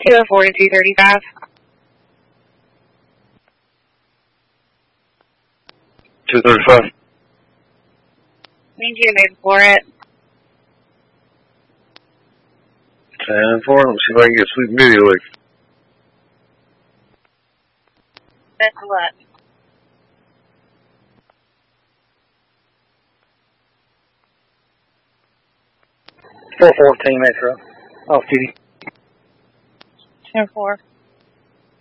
204 to 235. 235. Need you to move for it. 10-4. Let me see if I can get Sweet Video Lake. Best of luck. 414 Metro. Off duty. 10-4.